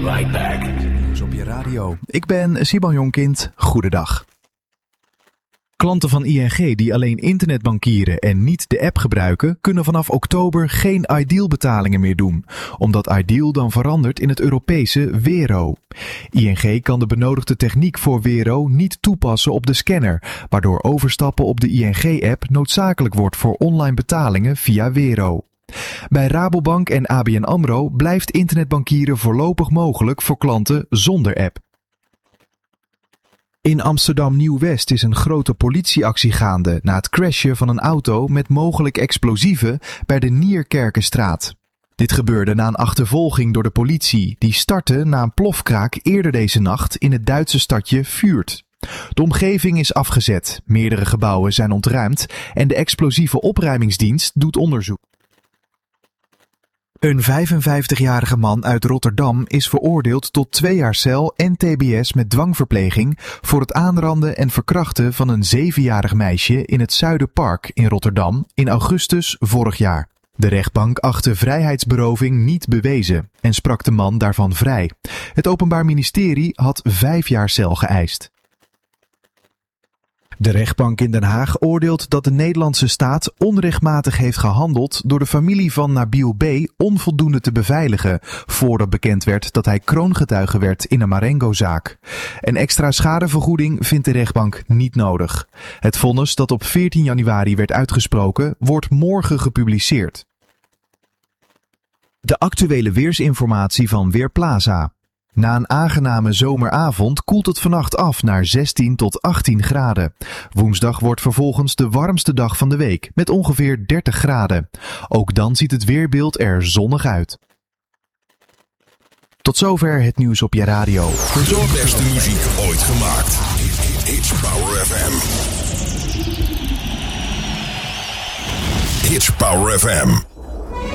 right back. Nieuws op je radio. Ik ben Siban Jonkind. Goedendag. Klanten van ING die alleen internetbankieren en niet de app gebruiken, kunnen vanaf oktober geen Ideal-betalingen meer doen, omdat Ideal dan verandert in het Europese Wero. ING kan de benodigde techniek voor Wero niet toepassen op de scanner, waardoor overstappen op de ING-app noodzakelijk wordt voor online betalingen via Wero. Bij Rabobank en ABN AMRO blijft internetbankieren voorlopig mogelijk voor klanten zonder app. In Amsterdam Nieuw-West is een grote politieactie gaande na het crashen van een auto met mogelijk explosieven bij de Nierkerkenstraat. Dit gebeurde na een achtervolging door de politie, die startte na een plofkraak eerder deze nacht in het Duitse stadje Fürth. De omgeving is afgezet, meerdere gebouwen zijn ontruimd en de explosieve opruimingsdienst doet onderzoek. Een 55-jarige man uit Rotterdam is veroordeeld tot 2 jaar cel en tbs met dwangverpleging voor het aanranden en verkrachten van een 7-jarig meisje in het Zuiderpark in Rotterdam in augustus vorig jaar. De rechtbank achtte vrijheidsberoving niet bewezen en sprak de man daarvan vrij. Het Openbaar Ministerie had 5 jaar cel geëist. De rechtbank in Den Haag oordeelt dat de Nederlandse staat onrechtmatig heeft gehandeld door de familie van Nabil B. onvoldoende te beveiligen voordat bekend werd dat hij kroongetuige werd in een Marengo-zaak. Een extra schadevergoeding vindt de rechtbank niet nodig. Het vonnis dat op 14 januari werd uitgesproken wordt morgen gepubliceerd. De actuele weersinformatie van Weerplaza. Na een aangename zomeravond koelt het vannacht af naar 16 tot 18 graden. Woensdag wordt vervolgens de warmste dag van de week met ongeveer 30 graden. Ook dan ziet het weerbeeld er zonnig uit. Tot zover het nieuws op je radio. De beste muziek ooit gemaakt. Hits Power FM. Hits Power FM.